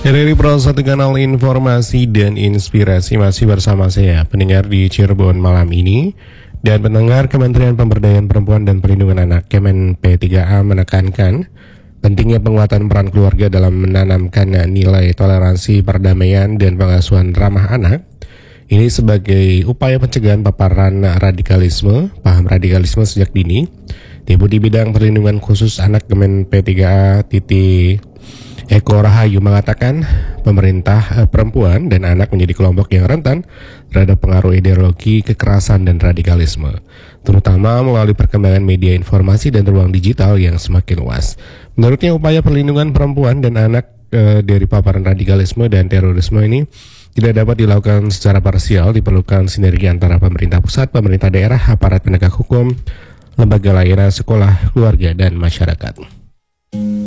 Dari Pro 1 Kanal Informasi dan Inspirasi masih bersama saya, pendengar di Cirebon malam ini. Dan pendengar, Kementerian Pemberdayaan Perempuan dan Perlindungan Anak Kemen P3A menekankan pentingnya penguatan peran keluarga dalam menanamkan nilai toleransi, perdamaian, dan pengasuhan ramah anak. Ini sebagai upaya pencegahan paparan radikalisme, paham radikalisme sejak dini. Deputi Bidang Perlindungan Khusus Anak Kemen P3A Eko Rahayu mengatakan pemerintah perempuan dan anak menjadi kelompok yang rentan terhadap pengaruh ideologi kekerasan dan radikalisme, terutama melalui perkembangan media informasi dan ruang digital yang semakin luas. Menurutnya, upaya perlindungan perempuan dan anak dari paparan radikalisme dan terorisme ini tidak dapat dilakukan secara parsial. Diperlukan sinergi antara pemerintah pusat, pemerintah daerah, aparat penegak hukum, lembaga layanan sekolah, keluarga, dan masyarakat.